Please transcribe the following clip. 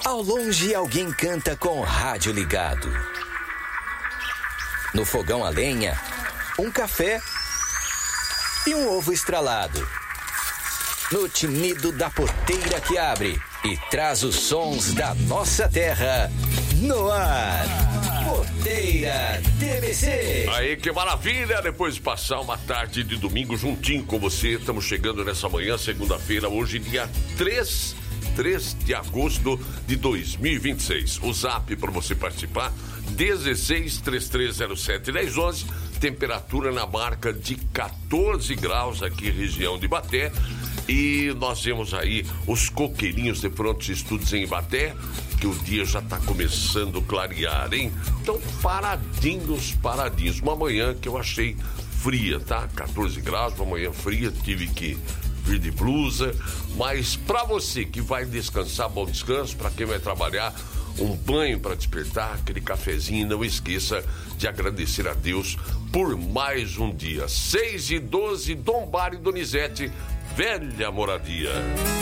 Ao longe, alguém canta com o rádio ligado. No fogão a lenha, um café e um ovo estralado. No tinido da porteira que abre e traz os sons da nossa terra. No ar, Porteira TBC. Aí, que maravilha! Depois de passar uma tarde de domingo juntinho com você, estamos chegando nessa manhã, segunda-feira, hoje dia 3 de agosto de 2026. O zap para você participar, 16-3307-1011, temperatura na marca de 14 graus aqui, região de Ibaté. E nós vemos aí os coqueirinhos de Prontos Estudos em Ibaté, que o dia já está começando a clarear, hein? Então, paradinhos. Uma manhã que eu achei fria, tá? 14 graus, uma manhã fria, tive que vir de blusa. Mas para você que vai descansar, bom descanso. Para quem vai trabalhar, um banho para despertar, aquele cafezinho. Não esqueça de agradecer a Deus por mais um dia. 6:12, Dom Bar e Donizete, velha moradia.